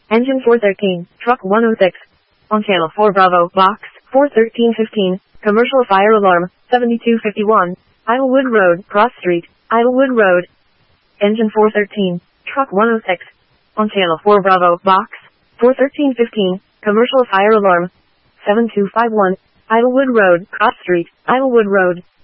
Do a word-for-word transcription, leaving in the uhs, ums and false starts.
Engine four thirteen, Truck one oh six. On Channel four Bravo, Box, four thirteen fifteen, Commercial Fire Alarm, seventy-two fifty-one, Idlewood Road, Cross Street, Idlewood Road. Engine four thirteen, Truck one oh six. On Channel four Bravo, Box, four thirteen fifteen, Commercial Fire Alarm, seven two five one, Idlewood Road, Cross Street, Idlewood Road.